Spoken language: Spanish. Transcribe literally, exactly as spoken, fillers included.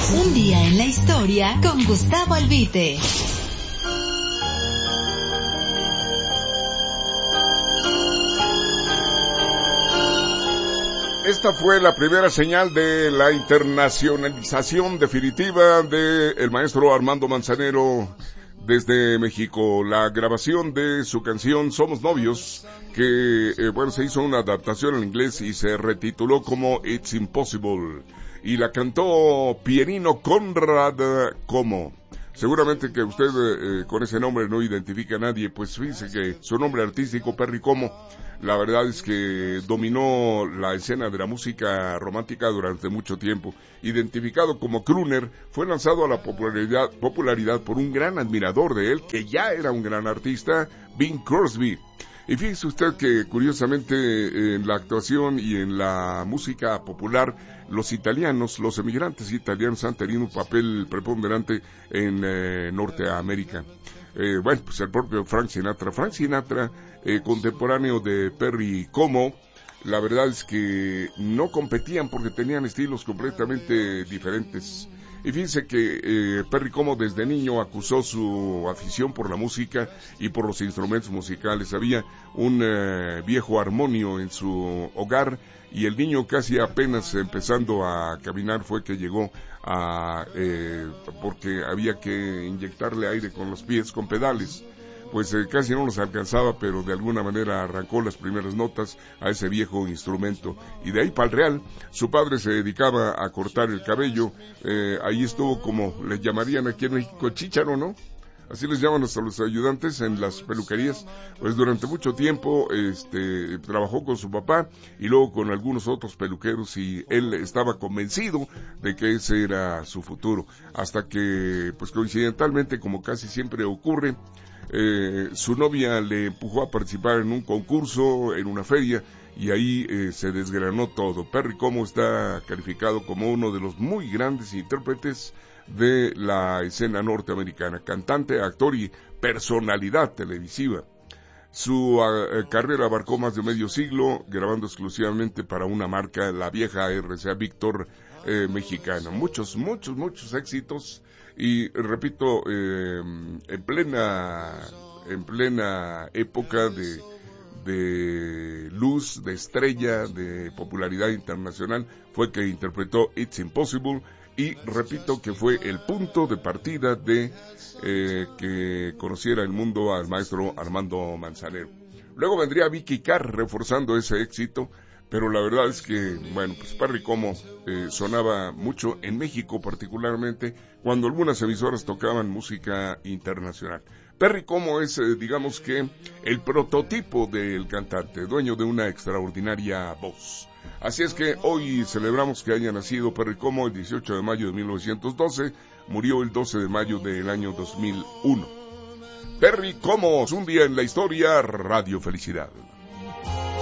Un día en la historia con Gustavo Albite. Esta fue la primera señal de la internacionalización definitiva del maestro Armando Manzanero desde México. La grabación de su canción Somos Novios, que eh, bueno, se hizo una adaptación en inglés y se retituló como It's Impossible, y la cantó Pierino Conrad Como. Seguramente que usted eh, con ese nombre no identifica a nadie, pues fíjese que su nombre artístico, Perry Como, la verdad es que dominó la escena de la música romántica durante mucho tiempo. Identificado como crooner, fue lanzado a la popularidad, popularidad por un gran admirador de él, que ya era un gran artista, Bing Crosby. Y fíjese usted que curiosamente en la actuación y en la música popular, los italianos, los emigrantes italianos han tenido un papel preponderante en eh, Norteamérica. Eh, bueno, pues el propio Frank Sinatra. Frank Sinatra, eh, contemporáneo de Perry Como, la verdad es que no competían porque tenían estilos completamente diferentes. Y fíjense que eh, Perry Como desde niño acusó su afición por la música y por los instrumentos musicales. Había un eh, viejo armonio en su hogar y el niño, casi apenas empezando a caminar, fue que llegó a eh, porque había que inyectarle aire con los pies, con pedales. Pues eh, casi no los alcanzaba, pero de alguna manera arrancó las primeras notas a ese viejo instrumento. Y de ahí para el real, su padre se dedicaba a cortar el cabello, eh, ahí estuvo, como le llamarían aquí en México, chícharo, ¿no? Así les llaman hasta los ayudantes en las peluquerías. Pues durante mucho tiempo este trabajó con su papá y luego con algunos otros peluqueros, y él estaba convencido de que ese era su futuro. Hasta que, pues coincidentalmente, como casi siempre ocurre, Eh, su novia le empujó a participar en un concurso, en una feria, y ahí eh, se desgranó todo. Perry Como está calificado como uno de los muy grandes intérpretes de la escena norteamericana, cantante, actor y personalidad televisiva. Su uh, carrera abarcó más de medio siglo, grabando exclusivamente para una marca, la vieja R C A Víctor eh, mexicana. Muchos, muchos, muchos éxitos. Y repito, eh, en plena en plena época de, de luz, de estrella, de popularidad internacional, fue que interpretó It's Impossible, y repito que fue el punto de partida de eh, que conociera el mundo al maestro Armando Manzanero. Luego vendría Vicky Carr reforzando ese éxito, pero la verdad es que, bueno, pues Perry Como eh, sonaba mucho en México, particularmente cuando algunas emisoras tocaban música internacional. Perry Como es, eh, digamos que, el prototipo del cantante, dueño de una extraordinaria voz. Así es que hoy celebramos que haya nacido Perry Como el dieciocho de mayo de mil novecientos doce, murió el doce de mayo del año dos mil uno. Perry Como, un día en la historia, Radio Felicidad.